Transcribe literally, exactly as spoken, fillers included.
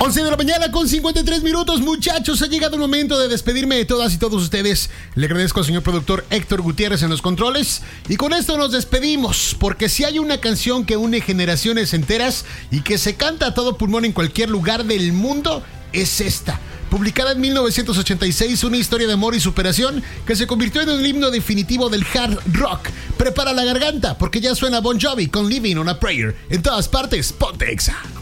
once de la mañana con cincuenta y tres minutos, muchachos. Ha llegado el momento de despedirme de todas y todos ustedes. Le agradezco al señor productor Héctor Gutiérrez en los controles. Y con esto nos despedimos, porque si hay una canción que une generaciones enteras y que se canta a todo pulmón en cualquier lugar del mundo, es esta. Publicada en mil novecientos ochenta y seis, una historia de amor y superación que se convirtió en el himno definitivo del hard rock. Prepara la garganta, porque ya suena Bon Jovi con Living on a Prayer. En todas partes, ponte Exa.